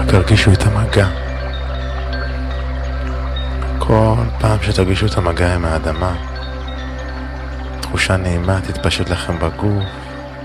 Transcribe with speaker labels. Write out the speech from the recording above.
Speaker 1: רק הרגישו את המגע. כל פעם שתרגישו את המגע עם האדמה, תחושה נעימה תתפשט לכם בגוף,